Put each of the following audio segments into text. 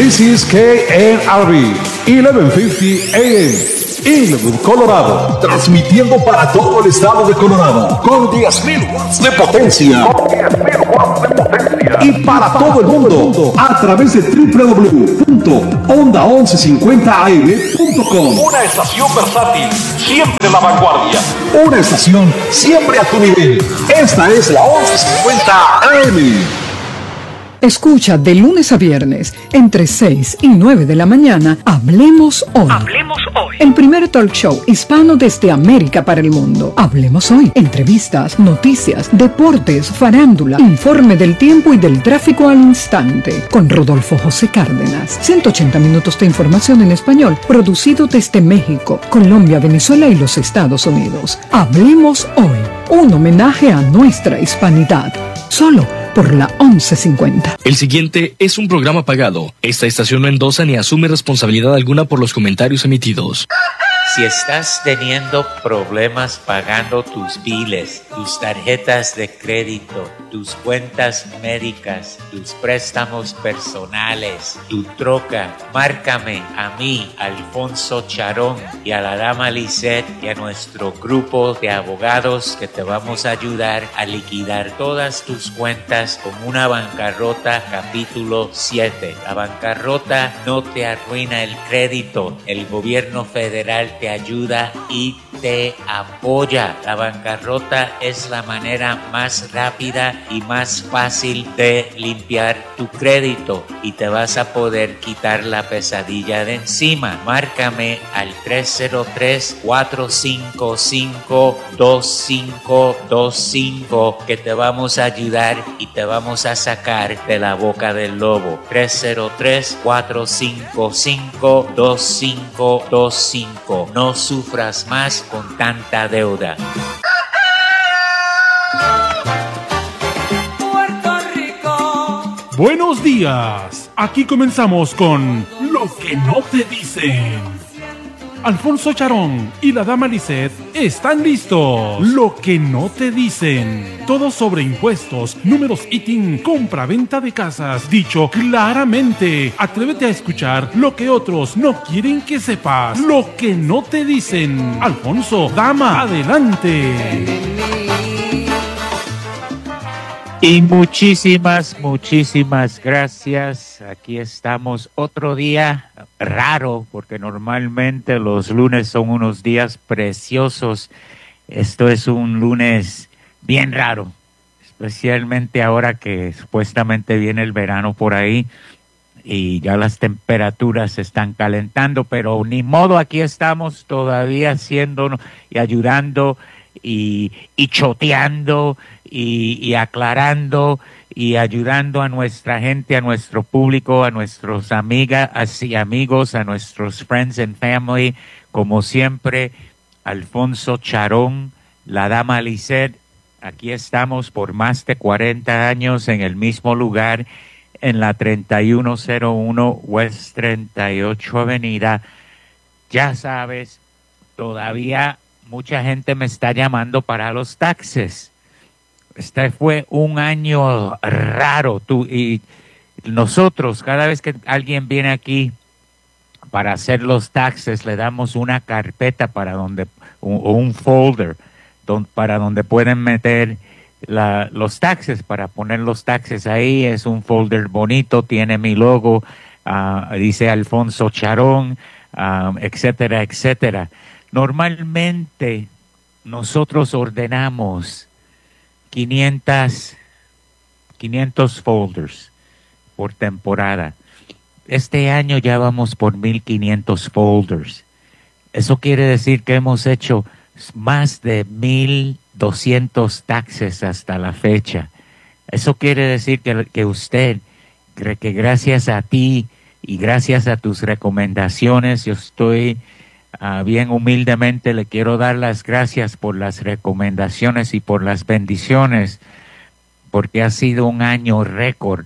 This is KNRB 1150 AM, Inwood, Colorado. Transmitiendo para todo el estado de Colorado con 10.000 watts de potencia. Y para todo el mundo a través de www.onda1150am.com. Una estación versátil, siempre a la vanguardia. Una estación siempre a tu nivel. Esta es la 1150 AM. Escucha de lunes a viernes, entre 6 y 9 de la mañana, Hablemos Hoy. Hablemos Hoy. El primer talk show hispano desde América para el mundo. Hablemos Hoy. Entrevistas, noticias, deportes, farándula, informe del tiempo y del tráfico al instante. Con Rodolfo José Cárdenas. 180 minutos de información en español, producido desde México, Colombia, Venezuela y los Estados Unidos. Hablemos Hoy. Un homenaje a nuestra hispanidad. Solo por la 1150. El siguiente es un programa pagado. Esta estación no endosa ni asume responsabilidad alguna por los comentarios emitidos. Si estás teniendo problemas pagando tus biles, tus tarjetas de crédito, tus cuentas médicas, tus préstamos personales, tu troca, márcame a mí, Alfonso Charón, y a la dama Lisette y a nuestro grupo de abogados que te vamos a ayudar a liquidar todas tus cuentas con una bancarrota capítulo 7. La bancarrota no te arruina el crédito. El gobierno federal te ayuda y te apoya. La bancarrota es la manera más rápida y más fácil de limpiar tu crédito y te vas a poder quitar la pesadilla de encima. Márcame al 303-455-2525 que te vamos a ayudar y te vamos a sacar de la boca del lobo. 303-455-2525. No sufras más con tanta deuda. Puerto Rico. Buenos días. Aquí comenzamos con Lo que no te dicen. Alfonso Charón y la dama Lisette están listos. Lo que no te dicen. Todo sobre impuestos, números, ITIN, compra-venta de casas. Dicho claramente. Atrévete a escuchar lo que otros no quieren que sepas. Lo que no te dicen. Alfonso, dama, adelante. Y muchísimas gracias. Aquí estamos otro día raro, porque normalmente los lunes son unos días preciosos. Esto es un lunes bien raro, especialmente ahora que supuestamente viene el verano por ahí y ya las temperaturas se están calentando, pero ni modo, aquí estamos todavía haciendo y ayudando y choteando y aclarando y ayudando a nuestra gente, a nuestro público, a nuestros amigas y amigos, a nuestros friends and family. Como siempre, Alfonso Charón, la dama Lisette, aquí estamos por más de 40 años en el mismo lugar, en la 3101 West 38 Avenida. Ya sabes, todavía mucha gente me está llamando para los taxes. Este fue un año raro. Y nosotros, cada vez que alguien viene aquí para hacer los taxes, le damos una carpeta para donde, o un folder, para donde pueden meter los taxes, para poner los taxes ahí. Es un folder bonito, tiene mi logo, dice Alfonso Charón, etcétera, etcétera. Normalmente nosotros ordenamos 500 folders por temporada. Este año ya vamos por 1,500 folders. Eso quiere decir que hemos hecho más de 1,200 taxes hasta la fecha. Eso quiere decir que usted, que gracias a ti y gracias a tus recomendaciones, yo estoy bien humildemente le quiero dar las gracias por las recomendaciones y por las bendiciones, porque ha sido un año récord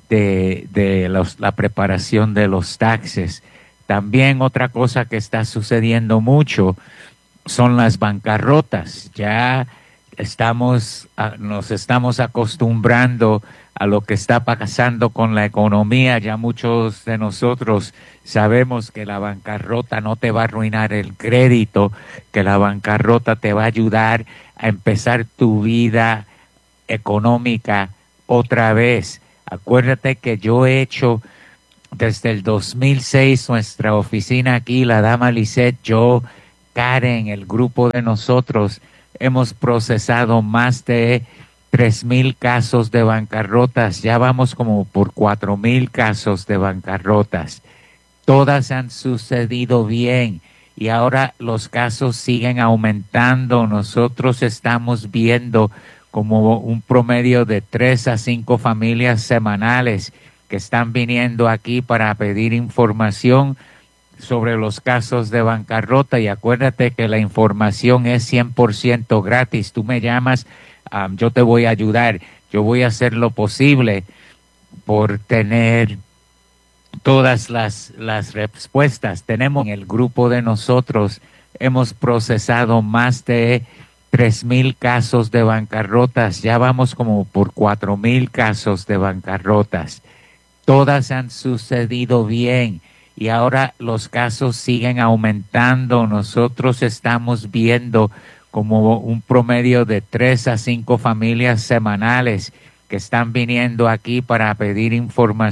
de la preparación de los taxes. También otra cosa que está sucediendo mucho son las bancarrotas. Ya nos estamos acostumbrando a lo que está pasando con la economía. Ya muchos de nosotros sabemos que la bancarrota no te va a arruinar el crédito, que la bancarrota te va a ayudar a empezar tu vida económica otra vez. Acuérdate que yo he hecho desde el 2006 nuestra oficina aquí, la dama Lisette, yo, Karen, el grupo de nosotros, hemos procesado más de 3,000 casos de bancarrotas. Ya vamos como por 4,000 casos de bancarrotas. Todas han sucedido bien y ahora los casos siguen aumentando. Nosotros estamos viendo como un promedio de 3 a 5 familias semanales que están viniendo aquí para pedir información sobre los casos de bancarrota. Y acuérdate que la información es 100% gratis. Tú me llamas, yo te voy a ayudar. Yo voy a hacer lo posible por tener todas las respuestas. Tenemos en el grupo de nosotros, hemos procesado más de 3,000 casos de bancarrotas. Ya vamos como por 4,000 casos de bancarrotas. Todas han sucedido bien y ahora los casos siguen aumentando. Nosotros estamos viendo como un promedio de 3 a 5 familias semanales que están viniendo aquí para pedir información